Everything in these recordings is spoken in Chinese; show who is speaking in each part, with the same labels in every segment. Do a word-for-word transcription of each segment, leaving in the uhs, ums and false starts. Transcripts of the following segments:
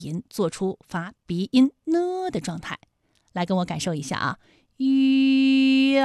Speaker 1: 音，做出发鼻音呢的状态。来跟我感受一下啊，鸳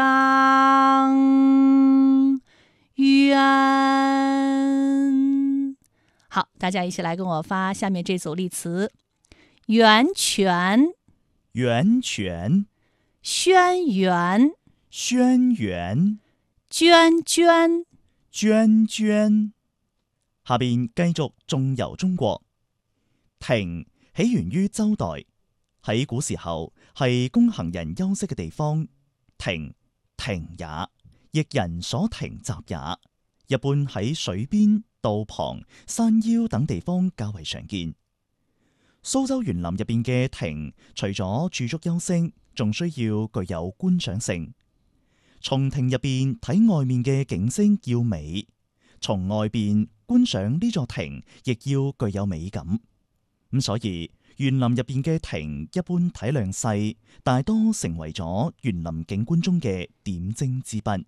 Speaker 1: 鸳。好，大家一起来跟我发下面这组例词：源泉、
Speaker 2: 源泉、
Speaker 1: 轩辕、
Speaker 2: 轩辕、
Speaker 1: 涓涓、
Speaker 2: 涓涓。下邊繼續縱遊中國。亭起源於周代，喺古時候係供行人休息嘅地方。亭，亭也，亦人所停集也。一般喺水邊、道旁、山腰等地方較為常見。蘇州園林入邊嘅亭，除咗駐足休息，仲需要具有觀賞性。從亭入邊睇外面嘅景色要美，從外邊觀賞呢座亭亦要具有美感。咁所以園林入邊嘅亭一般體量細，大多成為咗園林景觀中嘅點睛之筆。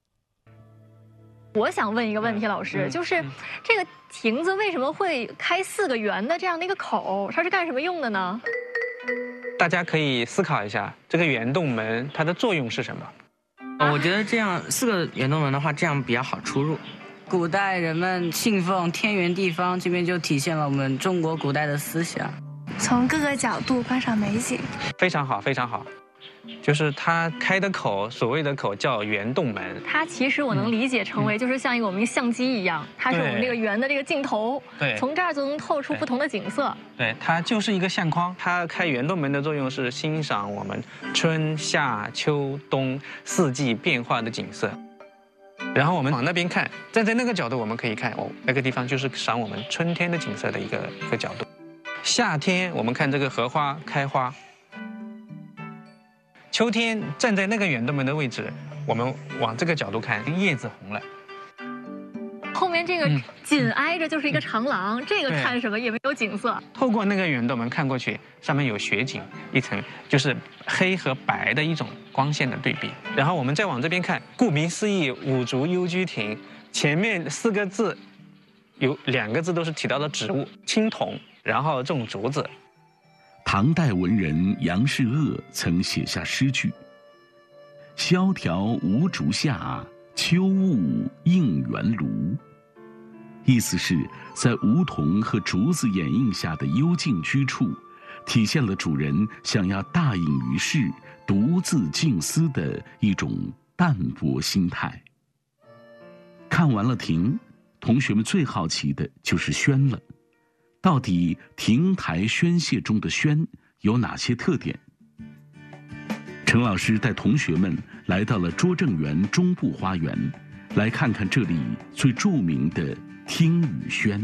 Speaker 3: 我想問一個問題，老師，就是這個亭子為什麼會開四個圓的這樣的一個口？它是幹什麼用的呢？
Speaker 4: 大家可以思考一下，這個圓洞門它的作用是什麼？
Speaker 5: 我覺得這樣四個圓洞門的話，這樣比較好出入。
Speaker 6: 古代人們信奉天圓地方，這邊就體現了我們中國古代的思想。
Speaker 7: 從各個角度觀賞美景，
Speaker 4: 非常好，非常好。就是它開的口，所謂的口叫圓洞門。
Speaker 3: 它其實我能理解成為，就是像一個我們相機一樣，它是我們這個圓的這個鏡頭，
Speaker 4: 對，
Speaker 3: 從這兒就能透出不同的景色。
Speaker 4: 對，它就是一個相框。它開圓洞門的作用是欣賞我們春夏秋冬四季變化的景色。然後我們往那邊看，站在那個角度，我們可以看哦，那個地方就是賞我們春天的景色的一個一個角度。夏天我們看這個荷花開花。秋天站在那個圓洞門的位置，我們往這個角度看，葉子紅了。
Speaker 3: 後面這個緊挨着就是一個長廊，嗯、這個看什麼也沒有景色。
Speaker 4: 透過那個圓洞門看過去，上面有雪景，一層就是黑和白的一種光線的對比。然後我們再往這邊看，顧名思義，五竹幽居亭，前面四個字有兩個字都是提到的植物青銅，然後種竹子。
Speaker 8: 唐代文人楊士鄂曾寫下詩句：蕭條無竹下，秋霧映圓廬。意思是在梧桐和竹子掩映下的幽靜居處，體現了主人想要大隱於世、獨自靜思的一種淡泊心態。看完了亭，同學們最好奇的就是軒了。到底亭台軒榭中的軒有哪些特點？陳老師帶同學們來到了拙政園中部花園，來看看這裡最著名的聽雨軒。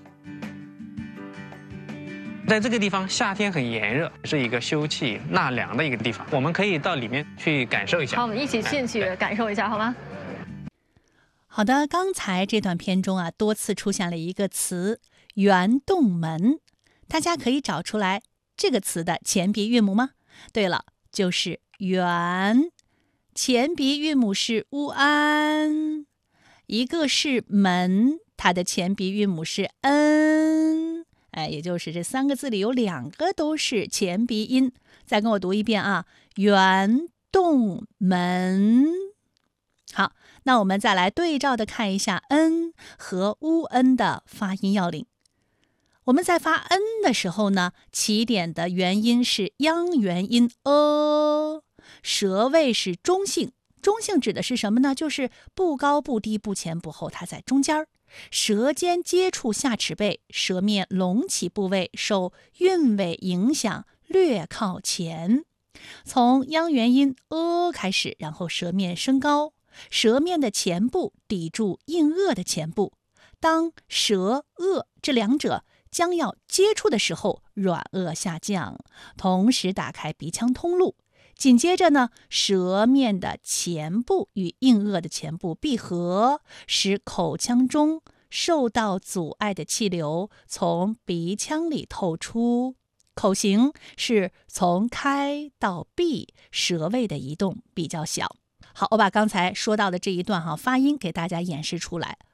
Speaker 4: 在這個地方，夏天很炎熱，是一個休憩納涼的一個地方，我們可以到裡面去感受一下。
Speaker 3: 好，我們一起進去感受一下，好嗎？
Speaker 1: 好的，剛才這段篇中啊，多次出現了一個詞圓洞門，大家可以找出來這個詞的前鼻韻母嗎？對了，就是圓，前鼻韻母是烏安，一個是門，它的前鼻韻母是恩，哎，也就是這三個字裡有兩個都是前鼻音。再跟我讀一遍啊，圓洞門。好，那我們再來對照的看一下恩和烏恩的發音要領。我們在發恩的時候呢，起點的元音是央元音 a， 舌位是中性。中性指的是什麼呢？就是不高不低不前不後，它在中間。舌尖接觸下齒背，舌面隆起部位受韻味影響，略靠前。從央元音 a 開始，然後舌面升高，舌面的前部抵住硬腭的前部。當舌、腭這兩者將要接觸的時候，軟腭下降，同時打開鼻腔通路。緊接着呢，舌面的前部與硬腭的前部閉合，使口腔中受到阻礙的氣流從鼻腔裡透出。口型是從開到閉，舌位的移動比較小。好，我把剛才說到的這一段哈發音給大家演示出來。